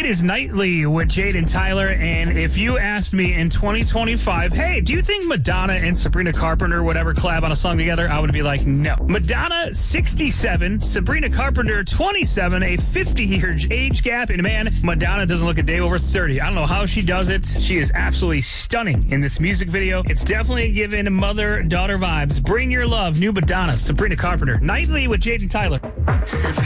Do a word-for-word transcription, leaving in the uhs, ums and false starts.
is Nightly with Jade and Tyler, and if you asked me in twenty twenty-five, hey, do you think Madonna and Sabrina Carpenter would ever collab on a song together? I would be like, no. Madonna, sixty-seven, Sabrina Carpenter, twenty-seven, a fifty-year age gap, and man, Madonna doesn't look a day over thirty. I don't know how she does it. She is absolutely stunning in this music video. It's definitely giving mother-daughter vibes. Bring Your Love, new Madonna, Sabrina Carpenter. Nightly with Jade and Tyler.